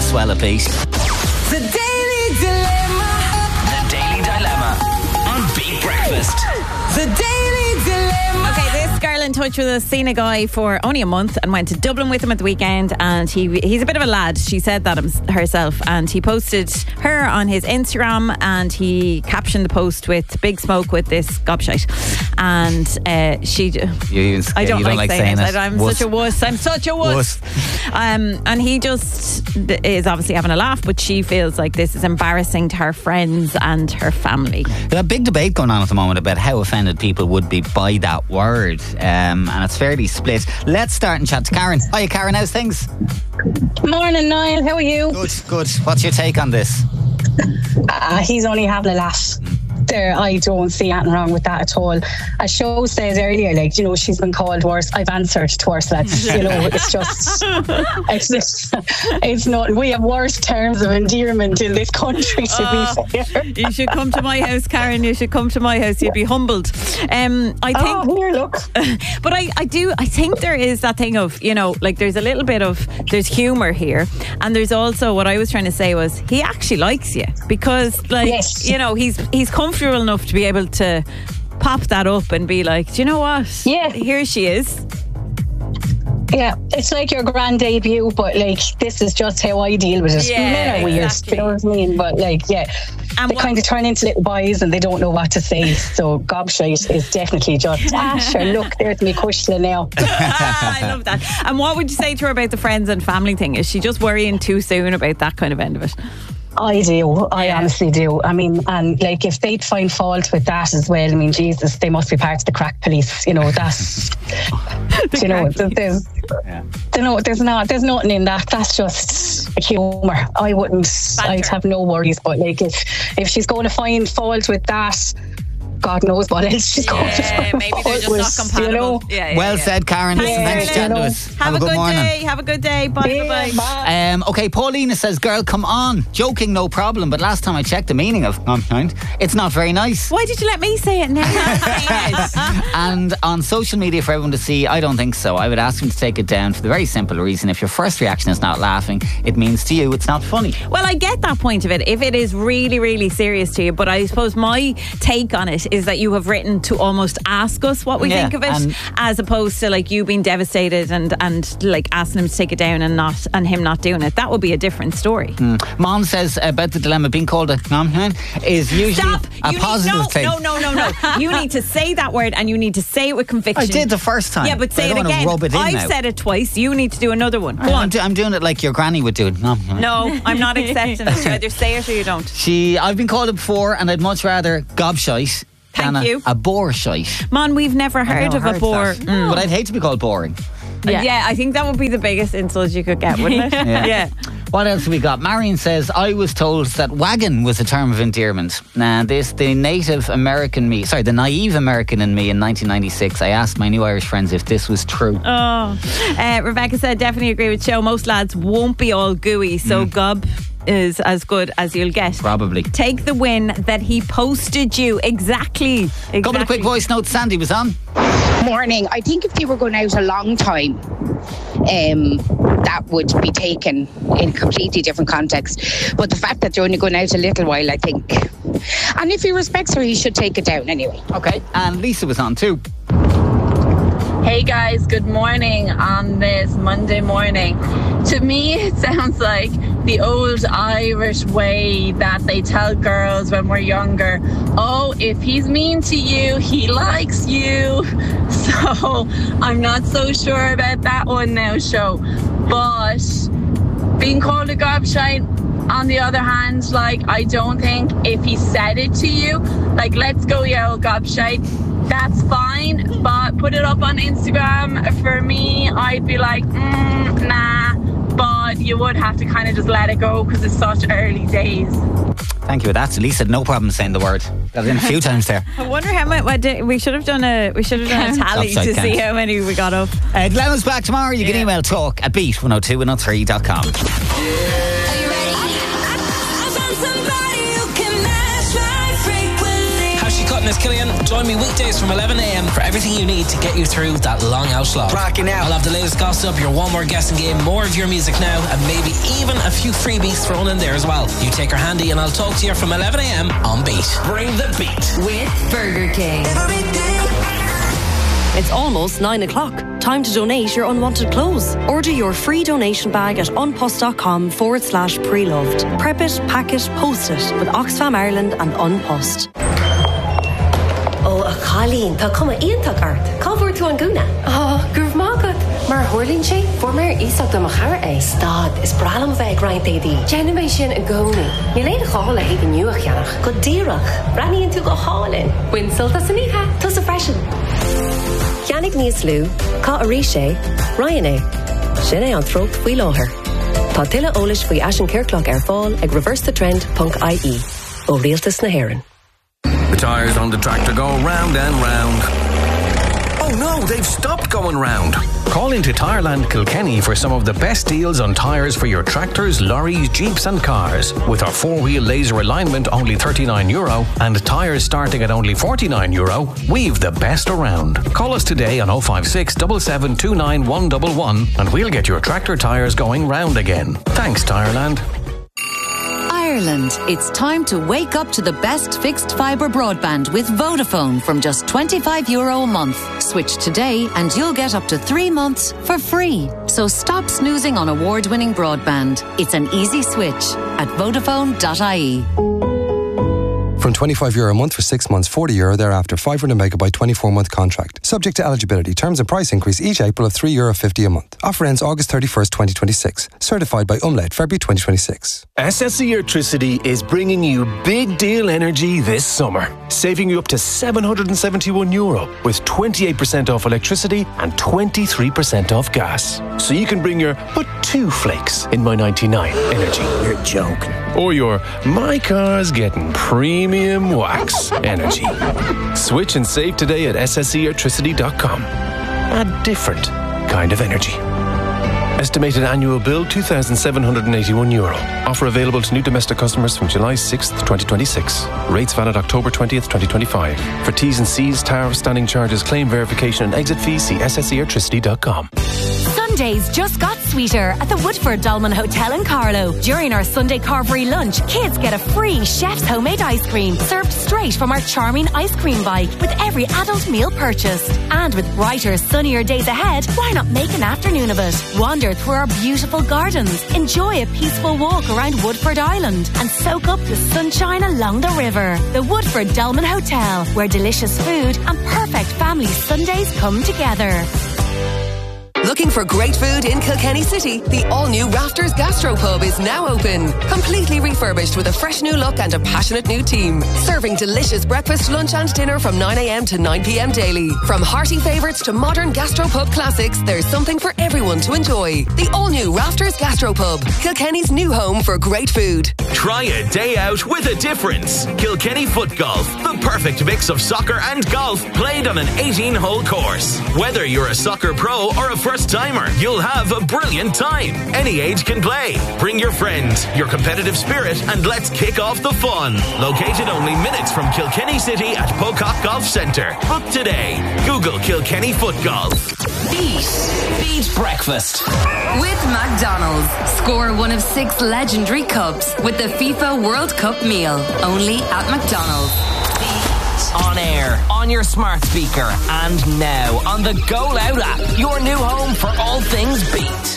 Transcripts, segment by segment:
swell a beat. The Daily Dilemma. The Daily Dilemma on Beat Breakfast. The Daily Dilemma. Okay, this girl in touch with us seen a guy for only a month and went to Dublin with him at the weekend, and he's a bit of a lad. She said that herself, and he posted her on his Instagram, and he captioned the post with "Big Smoke with this gobshite," and I don't like saying it. I'm such a wuss. And he just is obviously having a laugh, but she feels like this is embarrassing to her friends and her family. There's a big debate going on at the moment about how offended people would be by that word, and it's fairly split. Let's start and chat to Karen. Hiya, Karen, how's things? Morning, Niall. How are you? Good. What's your take on this? He's only having a laugh. There, I don't see anything wrong with that at all. As Show said earlier, she's been called worse. I've answered to worse. That's, it's just, it's not. We have worse terms of endearment in this country, to be fair. You should come to my house, Karen. You should come to my house. You'd be humbled. I think. Here, look. But I think there is that thing of, there's a little bit of, there's humour here, and there's also what I was trying to say was he actually likes you because, yes. He's comfortable enough to be able to pop that up and be like, do you know what? Yeah. Here she is. Yeah, it's like your grand debut, but this is just how I deal with it. Yeah, men are weird, exactly. you know what I mean? But and they kind of turn into little boys and they don't know what to say. So gobshite is definitely just, sure, look, there's me kushla now. I love that. And what would you say to her about the friends and family thing? Is she just worrying too soon about that kind of end of it? I do. I honestly do. I mean, and if they'd find fault with that as well, I mean, Jesus, they must be part of the crack police. That's, there's nothing in that. That's just humour. I'd have no worries. But if she's going to find fault with that, God knows what else she's going to find. Maybe they're just not compatible. Well said, Karen. Thanks for chatting to us. Have a good morning. day. Have a good day. Bye. Okay, Paulina says, girl, come on. Joking, no problem. But last time I checked the meaning of it's not very nice. Why did you let me say it now? And on social media for everyone to see, I don't think so. I would ask him to take it down for the very simple reason, if your first reaction is not laughing, it means to you it's not funny. Well, I get that point of it, if it is really, really serious to you. But I suppose my take on it is that you have written to almost ask us what we think of it, as opposed to you being devastated and asking him to take it down and him not doing it. That would be a different story. Mom says about the dilemma, being called a is usually a positive thing. No. You need to say that word, and you need to say it with conviction. I did the first time. Yeah, but say it again. I've said it twice. You need to do another one. Go on. I'm doing it like your granny would do it. No, I'm not accepting it. You either say it or you don't. I've been called it before, and I'd much rather gobshite than a bore shite. Man, we've never heard of a bore. But I'd hate to be called boring. Yeah, I think that would be the biggest insult you could get, wouldn't it? Yeah. What else have we got? Marion says, I was told that wagon was a term of endearment. Now, the naive American in me in 1996, I asked my new Irish friends if this was true. Rebecca said, definitely agree with Joe. Most lads won't be all gooey, so gob is as good as you'll get. Probably. Take the win that he posted you. Exactly. Couple of quick voice notes. Sandy was on. Morning. I think if they were going out a long time, that would be taken in a completely different context. But the fact that they're only going out a little while, I think. And if he respects her, he should take it down anyway. Okay. And Lisa was on too. Hey guys, good morning on this Monday morning. To me, it sounds like the old Irish way that they tell girls when we're younger, oh, if he's mean to you, he likes you. So I'm not so sure about that one now, Show. But being called a gobshite, on the other hand, I don't think if he said it to you, let's go, you old gobshite, that's fine, but put it up on Instagram. For me, I'd be like, nah, but you would have to kind of just let it go because it's such early days. Thank you for that. Lisa had no problem saying the word. Got it in a few times there. I wonder how much we should have done a tally to see how many we got up. Dilemma's back tomorrow. You can email talk at beat102103.com. How she cut it's Killian. Join me weekdays from 11 a.m. for everything you need to get you through that long out slog. Cracking out. I'll have the latest gossip, your one more guessing game, more of your music now, and maybe even a few freebies thrown in there as well. You take her handy and I'll talk to you from 11 a.m. on Beat. Bring the beat. With Burger King. It's almost 9 o'clock. Time to donate your unwanted clothes. Order your free donation bag at unpost.com/preloved. Prep it, pack it, post it with Oxfam Ireland and Unpost. Oh, Colleen, tá cuma íontach art. Cábhar tú an gúna? Oh, gurb mágad. Mar thuirlín sé, formar ísach do machar é. Stad, is bralam bheith graint édí. Jenna sin a gcónaí. Ní léad chála hí an nuach cheannach. Go díreach. Braníonn tú go hálinn. Winsulta saníthe, tus a freisin. Cheannig níos lú, cá a rí sé, Ryan é. Sin é an tróg faoi láthair. Tá tuile eolais faoi Ashen Kirkloch ar fáil ag reversethetrendy.ie. Ó rialtas na hÉireann. The tyres on the tractor go round and round. Oh no, they've stopped going round. Call into Tyreland Kilkenny for some of the best deals on tyres for your tractors, lorries, jeeps and cars. With our 4-wheel laser alignment only €39 and tyres starting at only €49, we've the best around. Call us today on 056 7729 111 and we'll get your tractor tyres going round again. Thanks, Tyreland. Ireland, it's time to wake up to the best fixed fibre broadband with Vodafone from just €25 a month. Switch today and you'll get up to 3 months for free. So stop snoozing on award-winning broadband. It's an easy switch at Vodafone.ie. From €25 a month for 6 months, €40 thereafter, 500 megabyte 24-month contract. Subject to eligibility. Terms and price increase each April of €3.50 a month. Offer ends August 31st, 2026. Certified by Umlaut, February 2026. SSE Electricity is bringing you big deal energy this summer. Saving you up to €771 with 28% off electricity and 23% off gas. So you can bring your but 2 flakes in my 99 energy. You're joking. Or your my car's getting premium wax energy. Switch and save today at ssseelectricity.com. A different kind of energy. Estimated annual bill €2,781. Offer available to new domestic customers from July 6th, 2026. Rates valid October 20th, 2025. For T's and C's, tariff, standing charges, claim verification and exit fees, see ssseelectricity.com. Sundays just got sweeter at the Woodford Dolman Hotel in Carlow. During our Sunday carvery lunch, kids get a free chef's homemade ice cream served straight from our charming ice cream bike with every adult meal purchased. And with brighter, sunnier days ahead, why not make an afternoon of it? Wander through our beautiful gardens, enjoy a peaceful walk around Woodford Island and soak up the sunshine along the river. The Woodford Dolman Hotel, where delicious food and perfect family Sundays come together. Looking for great food in Kilkenny City? The all-new Rafters Gastropub is now open. Completely refurbished with a fresh new look and a passionate new team. Serving delicious breakfast, lunch and dinner from 9 a.m. to 9 p.m. daily. From hearty favourites to modern gastropub classics, there's something for everyone to enjoy. The all-new Rafters Gastropub. Kilkenny's new home for great food. Try a day out with a difference. Kilkenny Foot Golf. The perfect mix of soccer and golf played on an 18-hole course. Whether you're a soccer pro or a first-timer, you'll have a brilliant time. Any age can play. Bring your friends, your competitive spirit, and let's kick off the fun. Located only minutes from Kilkenny City at Pocock Golf Centre. Book today. Google Kilkenny Foot Golf. Beat Breakfast. With McDonald's. Score one of 6 legendary cups with the FIFA World Cup meal. Only at McDonald's. On air, on your smart speaker, and now on the Go Loud app, your new home for all things Beat.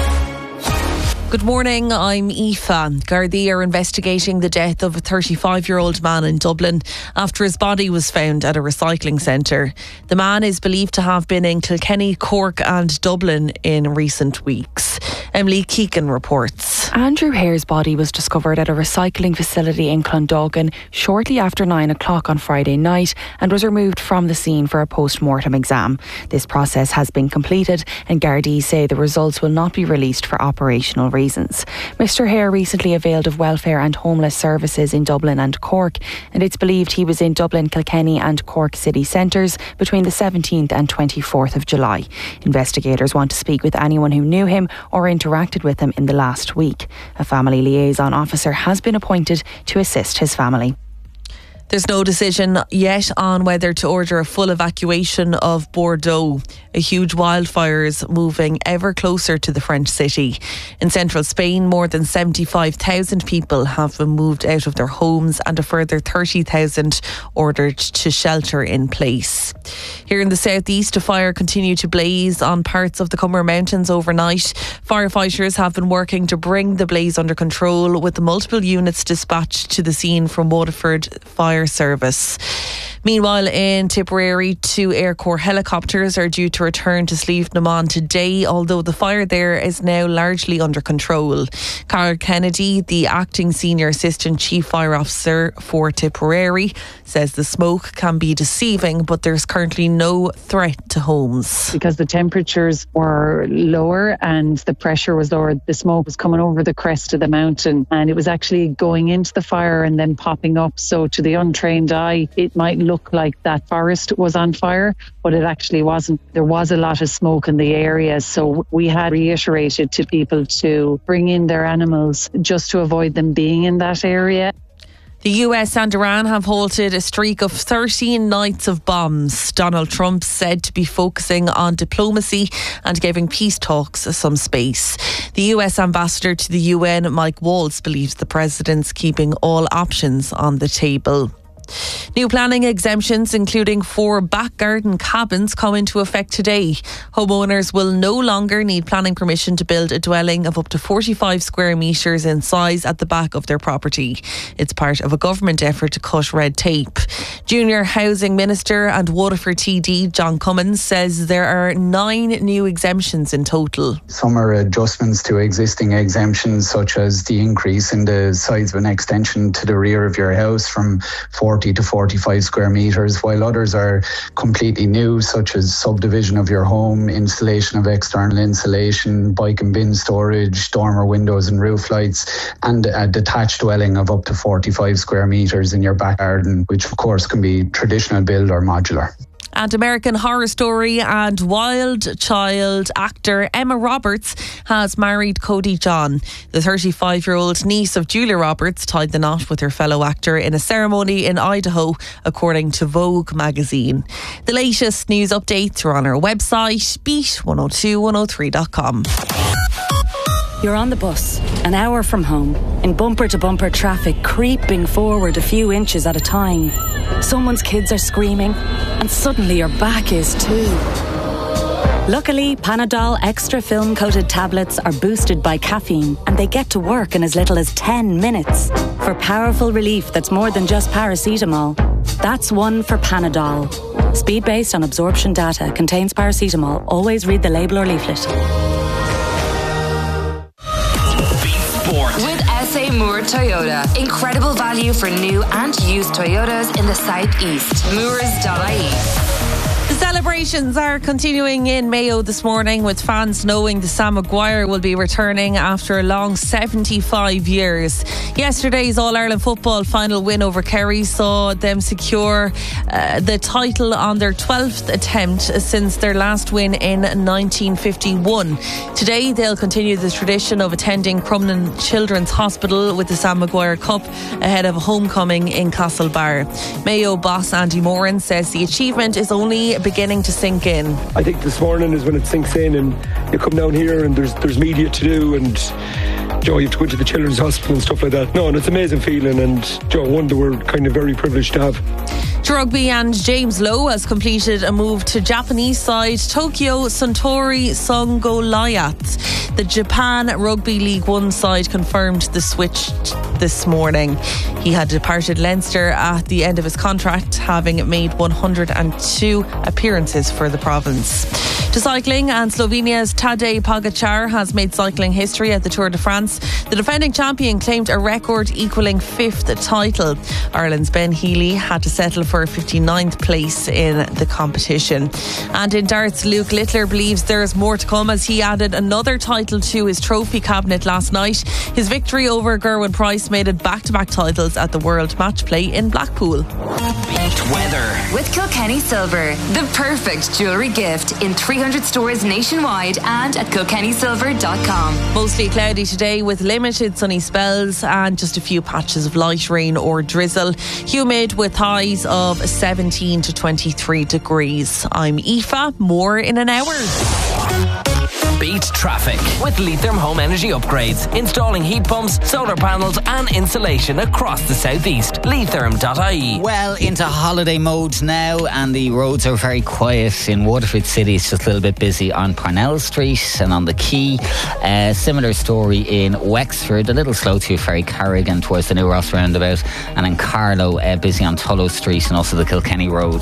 Good morning, I'm Aoife. Gardaí are investigating the death of a 35-year-old man in Dublin after his body was found at a recycling centre. The man is believed to have been in Kilkenny, Cork and Dublin in recent weeks. Emily Keegan reports. Andrew Hare's body was discovered at a recycling facility in Clondalkin shortly after 9 o'clock on Friday night and was removed from the scene for a post-mortem exam. This process has been completed and Gardaí say the results will not be released for operational reasons. Mr. Hare recently availed of welfare and homeless services in Dublin and Cork, and it's believed he was in Dublin, Kilkenny and Cork city centres between the 17th and 24th of July. Investigators want to speak with anyone who knew him or interacted with him in the last week. A family liaison officer has been appointed to assist his family. There's no decision yet on whether to order a full evacuation of Bordeaux. A huge wildfire is moving ever closer to the French city. In central Spain, more than 75,000 people have been moved out of their homes and a further 30,000 ordered to shelter in place. Here in the southeast, a fire continued to blaze on parts of the Comer Mountains overnight. Firefighters have been working to bring the blaze under control, with the multiple units dispatched to the scene from Waterford Fire Service. Meanwhile, in Tipperary, 2 Air Corps helicopters are due to return to Slieve Naman today, although the fire there is now largely under control. Carl Kennedy, the acting Senior Assistant Chief Fire Officer for Tipperary, says the smoke can be deceiving, but there's currently no threat to homes. Because the temperatures were lower and the pressure was lower, the smoke was coming over the crest of the mountain and it was actually going into the fire and then popping up. So to the untrained eye, it might look like that forest was on fire, but it actually wasn't. There was a lot of smoke in the area, so we had reiterated to people to bring in their animals just to avoid them being in that area. The US and Iran have halted a streak of 13 nights of bombs. Donald Trump said to be focusing on diplomacy and giving peace talks some space. The US ambassador to the UN, Mike Waltz, believes the president's keeping all options on the table. New planning exemptions, including for back garden cabins, come into effect today. Homeowners will no longer need planning permission to build a dwelling of up to 45 square metres in size at the back of their property. It's part of a government effort to cut red tape. Junior Housing Minister and Waterford TD John Cummins says there are 9 new exemptions in total. Some are adjustments to existing exemptions, such as the increase in the size of an extension to the rear of your house from 40 to 45 square metres, while others are completely new, such as subdivision of your home, installation of external insulation, bike and bin storage, dormer windows and roof lights, and a detached dwelling of up to 45 square metres in your back garden, which of course can be traditional build or modular. And American Horror Story and Wild Child actor Emma Roberts has married Cody John. The 35-year-old niece of Julia Roberts tied the knot with her fellow actor in a ceremony in Idaho, according to Vogue magazine. The latest news updates are on our website, beat102103.com. You're on the bus, an hour from home, in bumper-to-bumper traffic, creeping forward a few inches at a time. Someone's kids are screaming, and suddenly your back is too. Luckily, Panadol Extra Film-Coated tablets are boosted by caffeine, and they get to work in as little as 10 minutes. For powerful relief that's more than just paracetamol. That's one for Panadol. Speed based on absorption data, contains paracetamol. Always read the label or leaflet. With SA Moore Toyota. Incredible value for new and used Toyotas in the southeast. Moores.ie. The celebrations are continuing in Mayo this morning, with fans knowing the Sam Maguire will be returning after a long 75 years. Yesterday's All-Ireland football final win over Kerry saw them secure the title on their 12th attempt since their last win in 1951. Today they'll continue the tradition of attending Crumlin Children's Hospital with the Sam Maguire Cup ahead of a homecoming in Castlebar. Mayo boss Andy Moran says the achievement is only beginning to sink in. I think this morning is when it sinks in, and you come down here and there's media to do, and you have to go to the Children's Hospital and stuff like that. No, and it's an amazing feeling, and one that we're kind of very privileged to have. To rugby, and James Lowe has completed a move to Japanese side Tokyo Suntory Sungoliath. The Japan Rugby League One side confirmed the switch this morning. He had departed Leinster at the end of his contract, having made 102 appearances for the province. To cycling, and Slovenia's Tadej Pogačar has made cycling history at the Tour de France. The defending champion claimed a record equaling 5th title. Ireland's Ben Healy had to settle for 59th place in the competition. And in darts, Luke Littler believes there's more to come, as he added another title to his trophy cabinet last night. His victory over Gerwyn Price made it back-to-back titles at the World Match Play in Blackpool. Beat weather with Kilkenny Silver, the perfect jewellery gift in 300 300 stores nationwide and at kilkennysilver.com. Mostly cloudy today with limited sunny spells and just a few patches of light rain or drizzle. Humid with highs of 17 to 23 degrees. I'm Aoife. More in an hour. Beat traffic with Leitrim Home Energy Upgrades. Installing heat pumps, solar panels and insulation across the southeast. Leitrim.ie. Well, into holiday mode now, and the roads are very quiet in Waterford City. It's just a little bit busy on Parnell Street and on the Quay. Similar story in Wexford, a little slow to Ferry Carrigan towards the New Ross roundabout, and in Carlow, busy on Tullow Street and also the Kilkenny Road.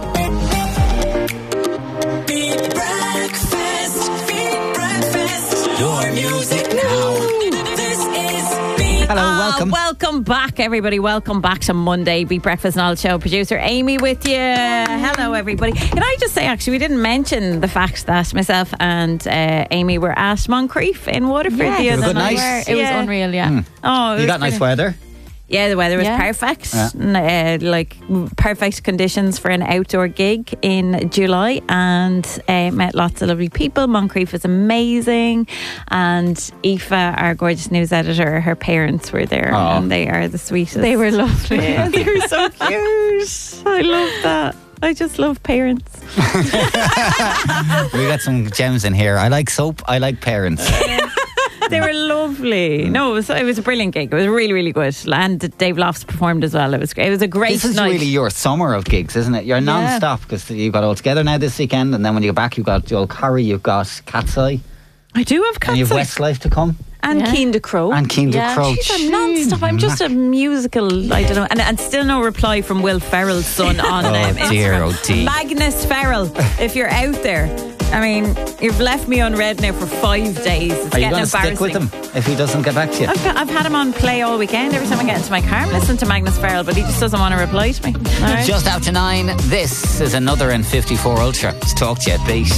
Your music now. This is Beat. Hello, welcome. Welcome back, everybody. Welcome back to Monday. Beat Breakfast and All Show. Producer Amy with you. Hello, everybody. Can I just say, actually, we didn't mention the fact that myself and Amy were at Moncrief in Waterford the other night. It was unreal, yeah. Oh, You got nice weather? Yeah, the weather was perfect. Like perfect conditions for an outdoor gig in July, and met lots of lovely people. Moncrief was amazing, and Aoife, our gorgeous news editor, her parents were there, and they are the sweetest. They were lovely. Yeah, they were so cute. I love that. I just love parents. We got some gems in here. I like soap. I like parents. They were lovely. No, it was a brilliant gig. It was really, really good. And Dave Lofts performed as well. It was great. It was a great night. This is really your summer of gigs, isn't it? You're non-stop, because you've got All Together now this weekend, and then when you go back, you've got Joel Curry, you've got Cat's Eye. I do have Cat's Eye. And you've Westlife to come. And Keen to Crow. And Keen to Crow. Jeez, I'm non-stop. I'm just a musical, I don't know. And still no reply from Will Ferrell's son on Instagram. Oh dear. Magnus Ferrell, if you're out there. I mean, you've left me unread now for 5 days. It's Are you getting going to stick with him if he doesn't get back to you? I've had him on play all weekend. Every time I get into my car, I'm listening to Magnus Ferrell, but he just doesn't want to reply to me. All right. Just after 9, this is another N54 Ultra. To talk to you at Beat.